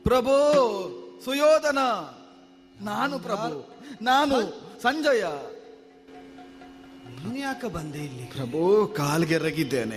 ಪ್ರಭು ಸುಯೋಧನ, ನಾನು ಪ್ರಭು, ನಾನು ಸಂಜಯ. ನೀನ್ಯಾಕ ಬಂದೆ ಇಲ್ಲಿ? ಪ್ರಭು, ಕಾಲ್ಗೆರಗಿದ್ದೇನೆ.